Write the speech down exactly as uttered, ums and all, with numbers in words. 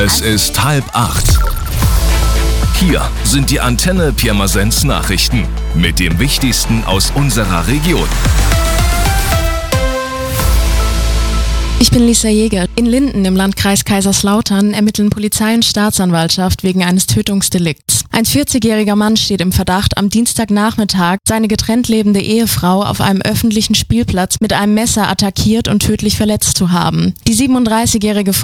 Es ist halb acht. Hier sind die Antenne Pirmasens Nachrichten mit dem Wichtigsten aus unserer Region. Ich bin Lisa Jäger. In Linden im Landkreis Kaiserslautern ermitteln Polizei und Staatsanwaltschaft wegen eines Tötungsdelikts. Ein vierzigjähriger Mann steht im Verdacht, am Dienstagnachmittag seine getrennt lebende Ehefrau auf einem öffentlichen Spielplatz mit einem Messer attackiert und tödlich verletzt zu haben. Die siebenunddreißigjährige